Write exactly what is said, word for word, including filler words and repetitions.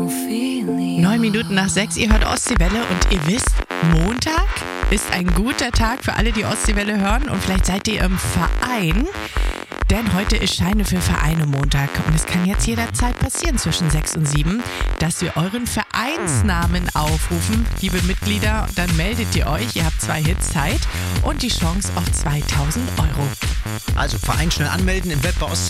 Neun Minuten nach sechs, ihr hört Ostseewelle und ihr wisst, Montag ist ein guter Tag für alle, die Ostseewelle hören und vielleicht seid ihr im Verein, denn heute ist Scheine für Vereine Montag und es kann jetzt jederzeit passieren zwischen sechs und sieben, dass wir euren Vereinsnamen aufrufen, liebe Mitglieder, dann meldet ihr euch, ihr habt zwei Hits Zeit und die Chance auf zweitausend Euro. Also Verein schnell anmelden im Web bei Ostsee.